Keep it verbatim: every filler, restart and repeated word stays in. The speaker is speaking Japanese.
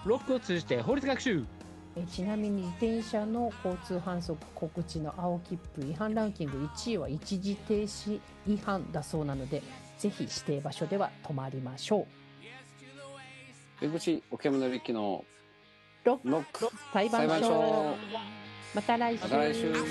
ロックを通じて法律学習。 えちなみに自転車の交通反則告知の青切符違反ランキングいちいは一時停止違反だそうなので、ぜひ指定場所では止まりましょう。 出口お煙引きのロックノック裁判所。 裁判所。 また来週。 また来週。